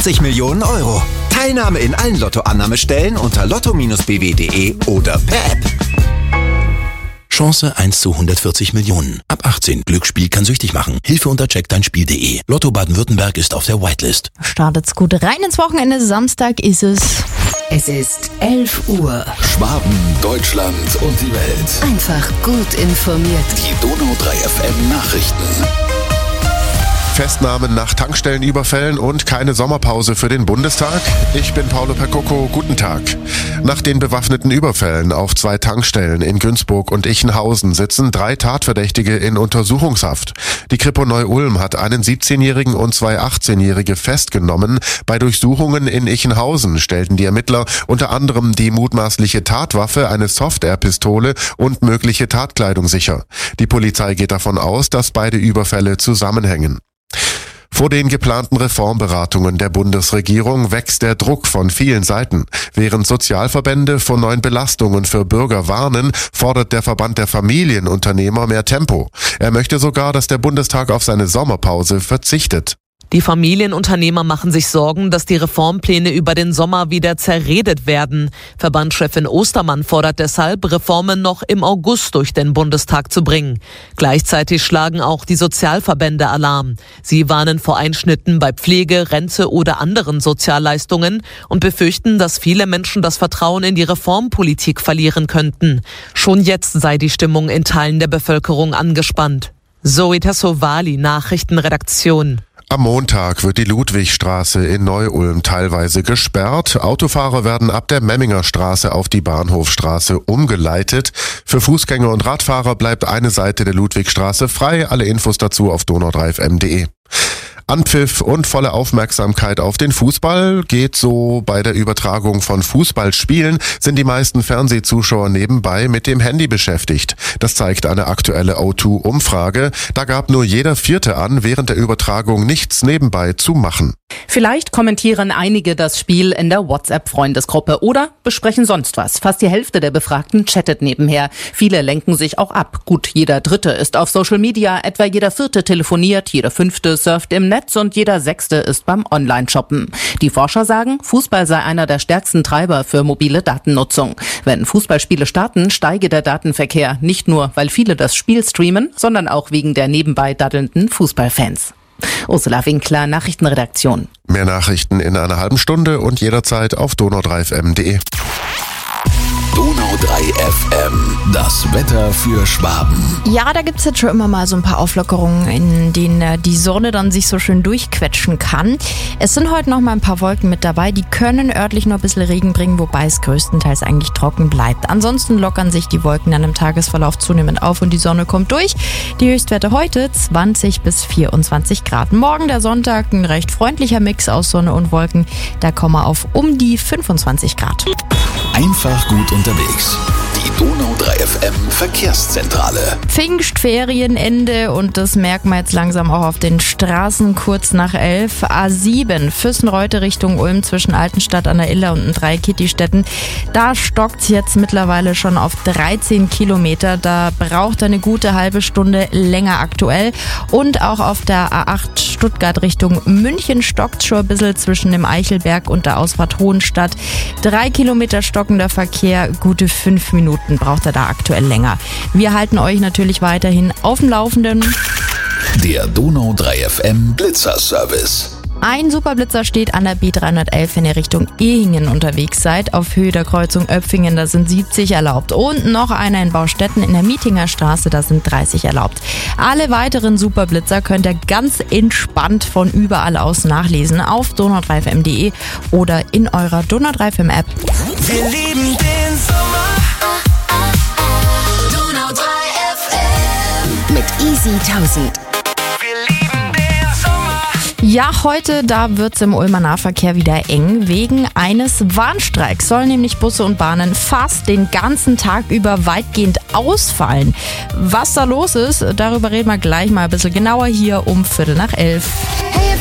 50 Millionen Euro. Teilnahme in allen Lottoannahmestellen unter lotto-bw.de oder per App. Chance 1 zu 140 Millionen. Ab 18. Glücksspiel kann süchtig machen. Hilfe unter checkdeinspiel.de. Lotto Baden-Württemberg ist auf der Whitelist. Startet's gut rein ins Wochenende. Samstag ist es. Es ist 11 Uhr. Schwaben, Deutschland und die Welt. Einfach gut informiert. Die Donau 3 FM Nachrichten. Festnahmen nach Tankstellenüberfällen und keine Sommerpause für den Bundestag? Ich bin Paolo Percoco, guten Tag. Nach den bewaffneten Überfällen auf 2 Tankstellen in Günzburg und Ichenhausen sitzen 3 Tatverdächtige in Untersuchungshaft. Die Kripo Neu-Ulm hat einen 17-Jährigen und 2 18-Jährige festgenommen. Bei Durchsuchungen in Ichenhausen stellten die Ermittler unter anderem die mutmaßliche Tatwaffe, eine Soft-Air-Pistole und mögliche Tatkleidung sicher. Die Polizei geht davon aus, dass beide Überfälle zusammenhängen. Vor den geplanten Reformberatungen der Bundesregierung wächst der Druck von vielen Seiten. Während Sozialverbände vor neuen Belastungen für Bürger warnen, fordert der Verband der Familienunternehmer mehr Tempo. Er möchte sogar, dass der Bundestag auf seine Sommerpause verzichtet. Die Familienunternehmer machen sich Sorgen, dass die Reformpläne über den Sommer wieder zerredet werden. Verbandschefin Ostermann fordert deshalb, Reformen noch im August durch den Bundestag zu bringen. Gleichzeitig schlagen auch die Sozialverbände Alarm. Sie warnen vor Einschnitten bei Pflege, Rente oder anderen Sozialleistungen und befürchten, dass viele Menschen das Vertrauen in die Reformpolitik verlieren könnten. Schon jetzt sei die Stimmung in Teilen der Bevölkerung angespannt. Zoe Tassovali, Nachrichtenredaktion. Am Montag wird die Ludwigstraße in Neu-Ulm teilweise gesperrt. Autofahrer werden ab der Memminger Straße auf die Bahnhofstraße umgeleitet. Für Fußgänger und Radfahrer bleibt eine Seite der Ludwigstraße frei. Alle Infos dazu auf donau3fm.de. Anpfiff und volle Aufmerksamkeit auf den Fußball. Geht so bei der Übertragung von Fußballspielen, sind die meisten Fernsehzuschauer nebenbei mit dem Handy beschäftigt. Das zeigt eine aktuelle O2-Umfrage. Da gab nur jeder Vierte an, während der Übertragung nichts nebenbei zu machen. Vielleicht kommentieren einige das Spiel in der WhatsApp-Freundesgruppe oder besprechen sonst was. Fast die Hälfte der Befragten chattet nebenher. Viele lenken sich auch ab. Gut, jeder Dritte ist auf Social Media, etwa jeder Vierte telefoniert, jeder Fünfte surft im Netz und jeder Sechste ist beim Online-Shoppen. Die Forscher sagen, Fußball sei einer der stärksten Treiber für mobile Datennutzung. Wenn Fußballspiele starten, steige der Datenverkehr. Nicht nur, weil viele das Spiel streamen, sondern auch wegen der nebenbei daddelnden Fußballfans. Ursula Winkler, Nachrichtenredaktion. Mehr Nachrichten in einer halben Stunde und jederzeit auf donau3fm.de. Donau 3 FM, das Wetter für Schwaben. Ja, da gibt's jetzt schon immer mal so ein paar Auflockerungen, in denen die Sonne dann sich so schön durchquetschen kann. Es sind heute noch mal ein paar Wolken mit dabei, die können örtlich noch ein bisschen Regen bringen, wobei es größtenteils eigentlich trocken bleibt. Ansonsten lockern sich die Wolken dann im Tagesverlauf zunehmend auf und die Sonne kommt durch. Die Höchstwerte heute 20 bis 24 Grad. Morgen der Sonntag ein recht freundlicher Mix aus Sonne und Wolken. Da kommen wir auf um die 25 Grad. Einfach gut unterwegs. Die Donau 3 FM Verkehrszentrale. Pfingstferienende und das merkt man jetzt langsam auch auf den Straßen kurz nach 11. A7 Füssenreute Richtung Ulm zwischen Altenstadt an der Iller und den 3 Kittistädten. Da stockt's jetzt mittlerweile schon auf 13 Kilometer. Da braucht er eine gute halbe Stunde länger aktuell. Und auch auf der A8 Stuttgart Richtung München stockt's schon ein bisschen zwischen dem Eichelberg und der Ausfahrt Hohenstadt. 3 Kilometer stockender Verkehr, gute 5 Minuten braucht er da aktuell länger. Wir halten euch natürlich weiterhin auf dem Laufenden. Der Donau 3 FM Blitzerservice. Ein Superblitzer steht an der B311, wenn ihr Richtung Ehingen unterwegs seid. Auf Höhe der Kreuzung Öpfingen, da sind 70 erlaubt. Und noch einer in Baustetten in der Mietinger Straße, da sind 30 erlaubt. Alle weiteren Superblitzer könnt ihr ganz entspannt von überall aus nachlesen auf donau3fm.de oder in eurer Donau 3 FM App. Wir lieben den Sommer. Donau 3 FM mit Easy 1000. Ja, heute, da wird's im Ulmer Nahverkehr wieder eng. Wegen eines Warnstreiks sollen nämlich Busse und Bahnen fast den ganzen Tag über weitgehend ausfallen. Was da los ist, darüber reden wir gleich mal ein bisschen genauer hier um 11:15. Hey